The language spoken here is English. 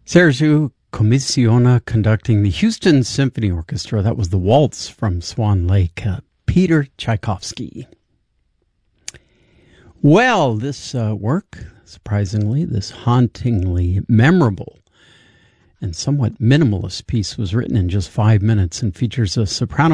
Sergiu Commissiona conducting the Houston Symphony Orchestra. That was the Waltz from Swan Lake. Peter Tchaikovsky. Well, this work, surprisingly, this hauntingly memorable and somewhat minimalist piece was written in just 5 minutes and features a soprano